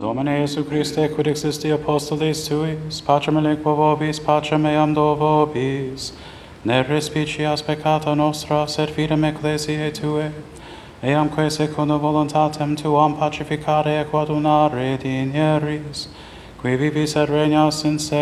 Domine Iesu Christe, quid existi apostolis tuis, pacem aliquo vobis, pacem eam do vobis, ne respicias peccata nostra, sed fidem ecclesiae Tue, eamque secundum voluntatem Tuam pacificare et coadunare dinieris, qui vivis et regnas in